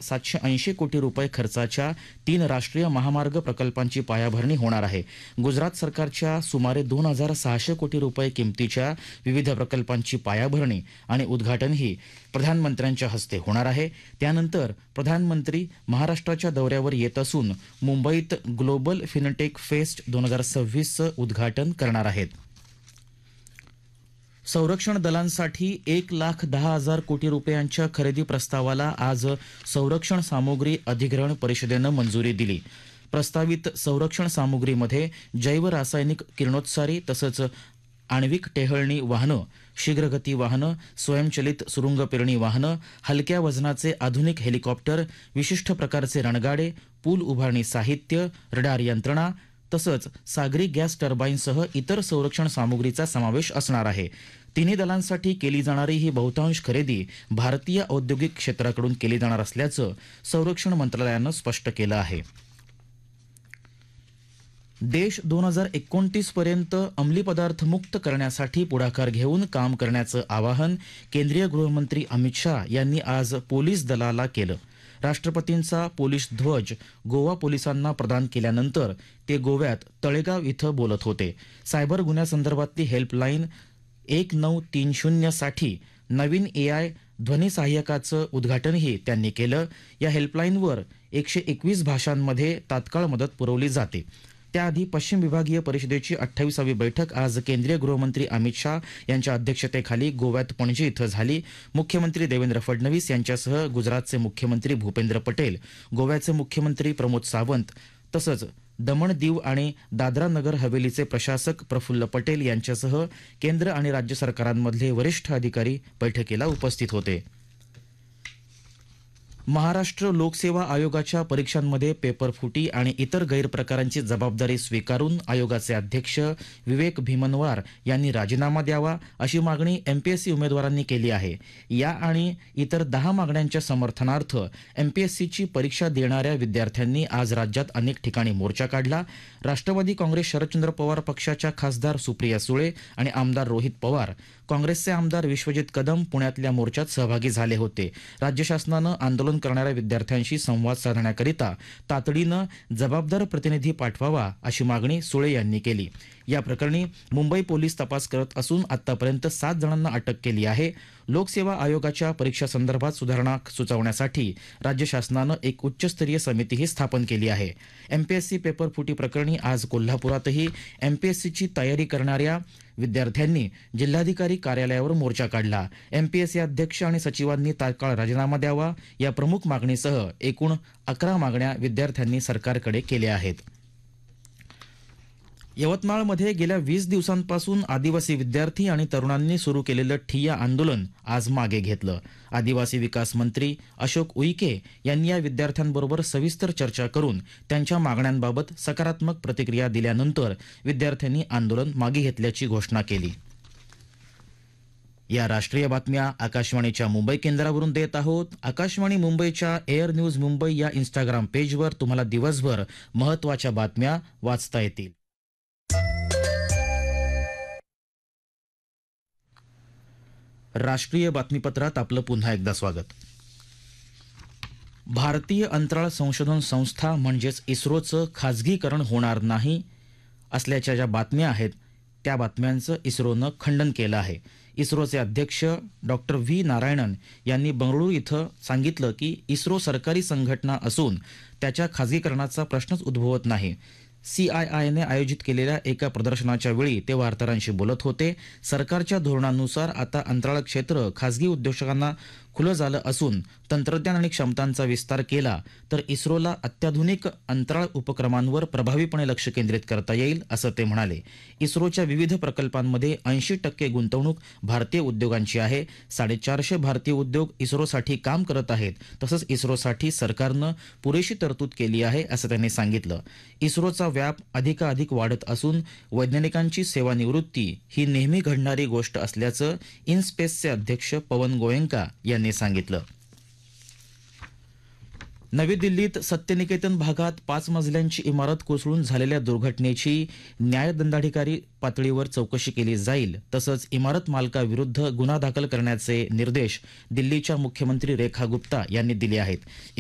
780 कोटी रुपये खर्चाच्या 3 राष्ट्रीय महामार्ग प्रकल्पांची पायाभरणी होणार आहे. गुजरात सरकारच्या सुमारे 2600 कोटी रुपये किमतीच्या विविध प्रकल्पांची पायाभरणी आणि उद्घाटनही प्रधानमंत्र्यांच्या हस्ते होणार आहे. त्यानंतर प्रधानमंत्री महाराष्ट्राच्या दौऱ्यावर येत असून मुंबईत ग्लोबल फिनटेक फेस्ट 2026चं उद्घाटन करणार आहेत. संरक्षण दलांसाठी 1,10,000 कोटी रुपयांच्या खरेदी प्रस्तावाला आज संरक्षण सामुग्री अधिग्रहण परिषदेनं मंजुरी दिली. प्रस्तावित संरक्षण सामुग्रीमध्ये जैव रासायनिक किरणोत्सारी तसंच आण्विक टेहळणी वाहनं, शीघ्रगती वाहनं, स्वयंचलित सुरुंग पेरणी वाहनं, हलक्या वजनाचे आधुनिक हेलिकॉप्टर, विशिष्ट प्रकारचे रणगाडे, पूल उभारणी साहित्य, रडार यंत्रणा तसंच सागरी गॅस टर्बाईनसह इतर संरक्षण सामुग्रीचा समावेश असणार आहे. तिन्ही दलांसाठी केली जाणारी ही बहुतांश खरेदी भारतीय औद्योगिक क्षेत्राकडून केली जाणार असल्याचं संरक्षण मंत्रालयानं स्पष्ट केलं आहे. देश 2029 पर्यंत अंमली पदार्थ मुक्त करण्यासाठी पुढाकार घेऊन काम करण्याचं आवाहन केंद्रीय गृहमंत्री अमित शाह यांनी आज पोलीस दलाला केलं. राष्ट्रपतींचा पोलीस ध्वज गोवा पोलिसांना प्रदान केल्यानंतर ते गोव्यात तळेगाव इथं बोलत होते. सायबर गुन्ह्यासंदर्भातली हेल्पलाईन 1930 साठी नवीन AI ध्वनी सहाय्यकाचं उद्घाटनही त्यांनी केलं. या हेल्पलाईनवर 121 भाषांमध्ये तात्काळ मदत पुरवली जाते. त्याआधी पश्चिम विभागीय परिषदेची 28वी बैठक आज केंद्रीय गृहमंत्री अमित शाह यांच्या अध्यक्षतेखाली गोव्यात पणजी इथं झाली. मुख्यमंत्री देवेंद्र फडणवीस यांच्यासह गुजरातचे मुख्यमंत्री भूपेंद्र पटेल, गोव्याचे मुख्यमंत्री प्रमोद सावंत तसंच दमण दीव आणि दादरा नगर हवेलीचे प्रशासक प्रफुल्ल पटेल यांच्यासह केंद्र आणि राज्य सरकारांमधले वरिष्ठ अधिकारी बैठकीला उपस्थित होते. महाराष्ट्र लोकसेवा आयोगाच्या परीक्षांमध्ये पेपरफुटी आणि इतर गैरप्रकारांची जबाबदारी स्वीकारून आयोगाचे अध्यक्ष विवेक भीमनवार यांनी राजीनामा द्यावा अशी मागणी MPSC उमेदवारांनी केली आहे. या आणि इतर 10 मागण्यांच्या समर्थनार्थ MPSCची परीक्षा देणाऱ्या विद्यार्थ्यांनी आज राज्यात अनेक ठिकाणी मोर्चा काढला. राष्ट्रवादी काँग्रेस शरदचंद्र पवार पक्षाच्या खासदार सुप्रिया सुळे आणि आमदार रोहित पवार, काँग्रेसचे आमदार विश्वजित कदम पुण्यातल्या मोर्चात सहभागी झाले होते. राज्य शासनानं आंदोलन करणाऱ्या विद्यार्थ्यांशी संवाद साधण्याकरिता तातडीनं जबाबदार प्रतिनिधी पाठवावा अशी मागणी सुळे यांनी केली. या प्रकरणी मुंबई पोलीस तपास करत असून आतापर्यंत 7 जणांना अटक केली आहे. लोकसेवा आयोगाच्या परीक्षासंदर्भात सुधारणा सुचवण्यासाठी राज्य शासनानं एक उच्चस्तरीय समितीही स्थापन केली आहे. MPSC पेपरफुटी प्रकरणी आज कोल्हापुरातही MPSCची तयारी करणाऱ्या विद्यार्थ्यांनी जिल्हाधिकारी कार्यालयावर मोर्चा काढला. MPSC अध्यक्ष आणि सचिवांनी तात्काळ राजीनामा द्यावा या प्रमुख मागणीसह एकूण 11 मागण्या विद्यार्थ्यांनी सरकारकडे केल्या आहेत. यवतमाळमध्ये गेल्या 20 दिवसांपासून आदिवासी विद्यार्थी आणि तरुणांनी सुरू केलेलं ठिय्या आंदोलन आज मागे घेतलं. आदिवासी विकास मंत्री अशोक उईके यांनी या विद्यार्थ्यांबरोबर सविस्तर चर्चा करून त्यांच्या मागण्यांबाबत सकारात्मक प्रतिक्रिया दिल्यानंतर विद्यार्थ्यांनी आंदोलन मागे घेतल्याची घोषणा केली. या राष्ट्रीय बातम्या आकाशवाणीच्या मुंबई केंद्रावरून देत आहोत. आकाशवाणी मुंबईच्या एअर न्यूज मुंबई या इंस्टाग्राम पेजवर तुम्हाला दिवसभर महत्त्वाच्या बातम्या वाचता येतील. राष्ट्रीय बातमीपत्रात आपलं पुन्हा एकदा स्वागत. भारतीय अंतराळ संशोधन संस्था म्हणजेच इस्रोचं खाजगीकरण होणार नाही असल्याच्या ज्या बातम्या आहेत त्या बातम्यांचं इस्रोनं खंडन केलं आहे. इस्रोचे अध्यक्ष डॉक्टर व्ही नारायणन यांनी बंगळुरू इथं सांगितलं की इस्रो सरकारी संघटना असून त्याच्या खाजगीकरणाचा प्रश्नच उद्भवत नाही. CIIने आयोजित केलेल्या एका प्रदर्शनाच्या वेळी ते वार्ताहरांशी बोलत होते. सरकारच्या धोरणानुसार आता अंतराळ क्षेत्र खाजगी उद्योजकांना खुलं झालं असून तंत्रज्ञान आणि क्षमतांचा विस्तार केला तर इस्रोला अत्याधुनिक अंतराळ उपक्रमांवर प्रभावीपणे लक्ष केंद्रित करता येईल असं ते म्हणाले. इस्रोच्या विविध प्रकल्पांमध्ये 80% गुंतवणूक भारतीय उद्योगांची आहे. 450 भारतीय उद्योग इस्रोसाठी काम करत आहेत. तसंच इस्रोसाठी सरकारनं पुरेशी तरतूद केली आहे असं त्यांनी सांगितलं. इस्रोचा व्याप अधिकाधिक वाढत असून वैज्ञानिकांची सेवानिवृत्ती ही नेहमी घडणारी गोष्ट असल्याचं इनस्पेसचे अध्यक्ष पवन गोयंका यांनी सांगितलं. नवी दिल्लीत सत्यनिकेतन भागात 5 मजल्यांची इमारत कोसळून झालेल्या दुर्घटनेची न्यायदंडाधिकारी पातळीवर चौकशी केली जाईल. तसंच इमारत मालकाविरुद्ध गुन्हा दाखल करण्याचे निर्देश दिल्लीच्या मुख्यमंत्री रेखा गुप्ता यांनी दिले आहेत.